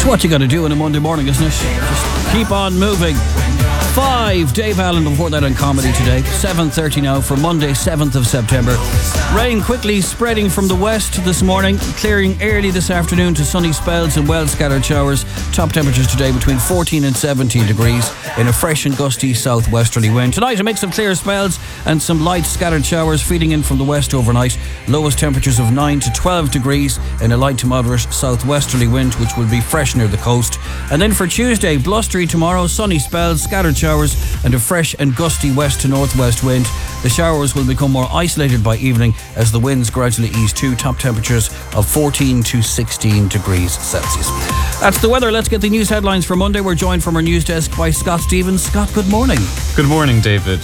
what you got to do on a Monday morning, isn't it? Just keep on moving. 5, Dave Allen before that on Comedy Today. 7:30 now for Monday, 7th of September. Rain quickly spreading from the west this morning, clearing early this afternoon to sunny spells and well-scattered showers. Top temperatures today between 14 and 17 degrees in a fresh and gusty southwesterly wind. Tonight a mix of clear spells and some light scattered showers feeding in from the west overnight. Lowest temperatures of 9 to 12 degrees in a light to moderate southwesterly wind, which will be fresh near the coast. And then for Tuesday, blustery tomorrow, sunny spells, scattered showers and a fresh and gusty west to northwest wind. The showers will become more isolated by evening as the winds gradually ease too. Top temperatures of 14 to 16 degrees Celsius. That's the weather. Let's get the news headlines for Monday. We're joined from our news desk by Scott Stevens. Scott, good morning. Good morning, David.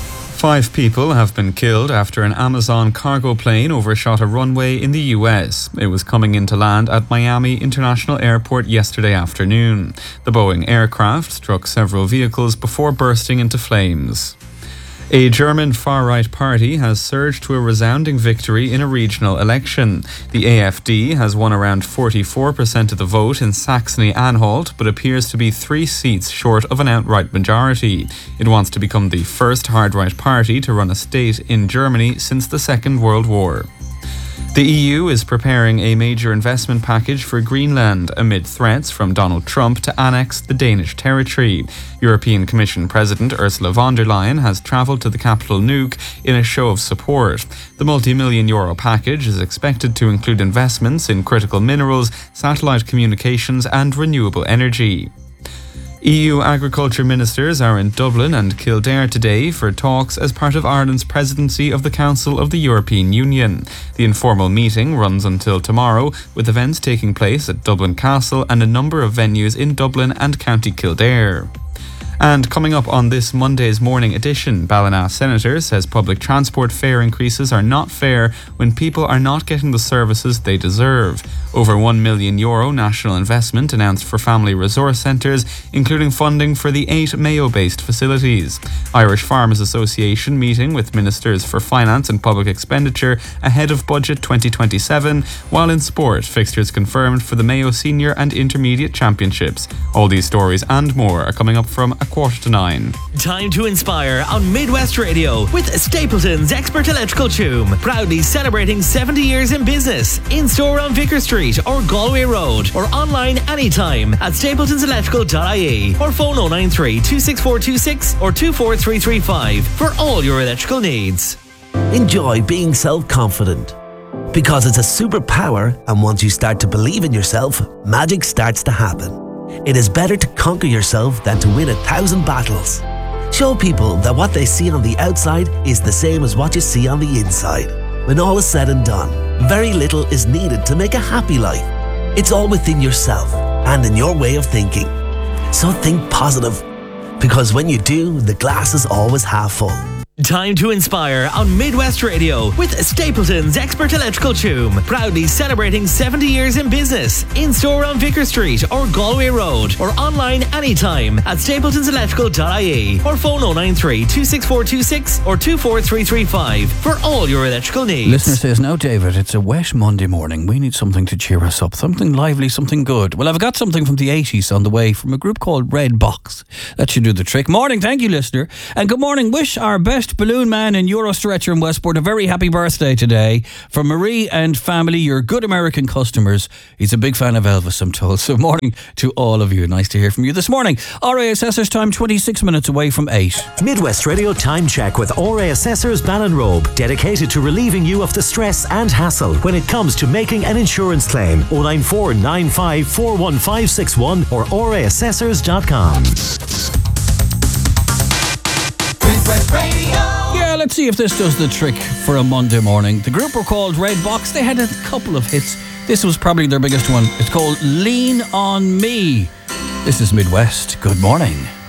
5 people have been killed after an Amazon cargo plane overshot a runway in the US. It was coming into land at Miami International Airport yesterday afternoon. The Boeing aircraft struck several vehicles before bursting into flames. A German far-right party has surged to a resounding victory in a regional election. The AfD has won around 44% of the vote in Saxony-Anhalt, but appears to be 3 seats short of an outright majority. It wants to become the first hard-right party to run a state in Germany since the Second World War. The EU is preparing a major investment package for Greenland amid threats from Donald Trump to annex the Danish territory. European Commission President Ursula von der Leyen has travelled to the capital Nuuk in a show of support. The multi-million euro package is expected to include investments in critical minerals, satellite communications and renewable energy. EU agriculture ministers are in Dublin and Kildare today for talks as part of Ireland's presidency of the Council of the European Union. The informal meeting runs until tomorrow, with events taking place at Dublin Castle and a number of venues in Dublin and County Kildare. And coming up on this Monday's morning edition, Ballina Senator says public transport fare increases are not fair when people are not getting the services they deserve. Over €1 million national investment announced for family resource centres, including funding for the 8 Mayo-based facilities. Irish Farmers Association meeting with Ministers for Finance and Public Expenditure ahead of Budget 2027, while in sport, fixtures confirmed for the Mayo Senior and Intermediate Championships. All these stories and more are coming up from 8:45. Time to inspire on Midwest Radio with Stapleton's Expert Electrical Choom. Proudly celebrating 70 years in business. In-store on Vicar Street or Galway Road, or online anytime at stapletonselectrical.ie or phone 093 26426 or 24335 for all your electrical needs. Enjoy being self-confident, because it's a superpower, and once you start to believe in yourself, magic starts to happen. It is better to conquer yourself than to win 1,000 battles. Show people that what they see on the outside is the same as what you see on the inside. When all is said and done, very little is needed to make a happy life. It's all within yourself and in your way of thinking. So think positive, because when you do, the glass is always half full. Time to inspire on Midwest Radio with Stapleton's Expert Electrical Choom. Proudly celebrating 70 years in business. In-store on Vicar Street or Galway Road, or online anytime at stapletonselectrical.ie or phone 093 26426 or 24335 for all your electrical needs. Listener says, now David, it's a wet Monday morning. We need something to cheer us up. Something lively, something good. Well, I've got something from the 80s on the way from a group called Red Box. That should do the trick. Morning, thank you, listener. And good morning. Wish our best balloon man and Euro stretcher in Westport a very happy birthday today. From Marie and family, your good American customers. He's a big fan of Elvis, I'm told. So morning to all of you. Nice to hear from you this morning. RA Assessor's time, 26 minutes away from 8. Midwest Radio Time Check with RA Assessors Ballinrobe, dedicated to relieving you of the stress and hassle when it comes to making an insurance claim. 094 95 41561 or raassessors.com. Yeah, let's see if this does the trick for a Monday morning. The group were called Red Box. They had a couple of hits. This was probably their biggest one. It's called Lean On Me. This is Midwest. Good morning.